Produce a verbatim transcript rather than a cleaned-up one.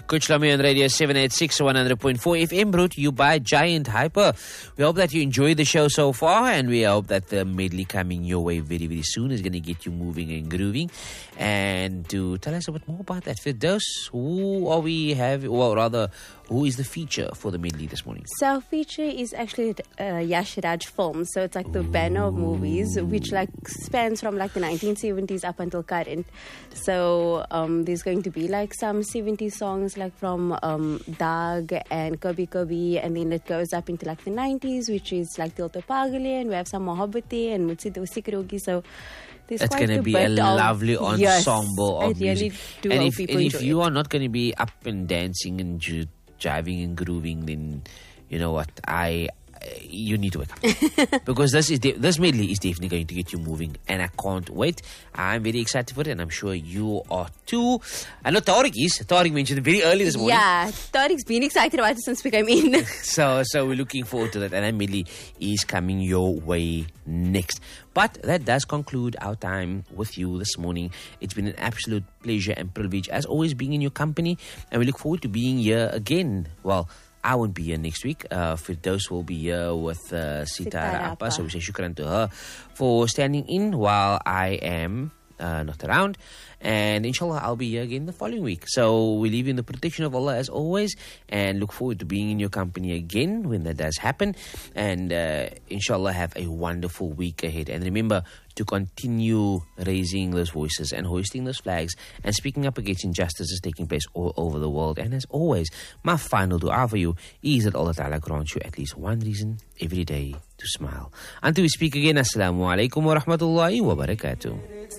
Coach Lamy on Radio seven eighty-six one hundred point four F M, brought to you by Giant Hyper. We hope that you enjoyed the show so far, and we hope that the medley coming your way very, very soon is going to get you moving and grooving. And to tell us a bit more about that, Firdaus, who are we having, well, rather, who is the feature for the medley this morning? So our feature is actually uh, Yash Raj Films. So it's like the banner of movies, which like spans from like the nineteen seventies up until current. So um, there's going to be like some seventies songs like from um, Dag and Kabhi Kabhi, and then it goes up into like the nineties, which is like Dil To Pagal Hai, and we have some Mohabbatein and Mujhse Dosti Karogi. So there's it's going to be a lovely of, yes, ensemble of I really music. do and hope if, people and if enjoy you it. are not going to be up and dancing and ju- jiving and grooving, then you know what, I you need to wake up because this is de- this medley is definitely going to get you moving, and I can't wait. I'm very excited for it, and I'm sure you are too. I know Tariq is. Tariq mentioned it very early this morning. Yeah, Tariq's been excited about it since we came in. so so we're looking forward to that, and that medley is coming your way next. But that does conclude our time with you this morning. It's been an absolute pleasure and privilege as always being in your company, and we look forward to being here again. Well, I won't be here next week. Uh, Firdaus will be here with uh, Sitara Appa. So we say shukran to her for standing in while I am uh, not around. And inshallah, I'll be here again the following week. So we leave you in the protection of Allah as always, and look forward to being in your company again when that does happen. And uh, inshallah, have a wonderful week ahead. And remember to continue raising those voices and hoisting those flags and speaking up against injustices taking place all over the world. And as always, my final dua for you is that Allah Ta'ala grants you at least one reason every day to smile. Until we speak again, Assalamu alaikum wa rahmatullahi wa barakatuh.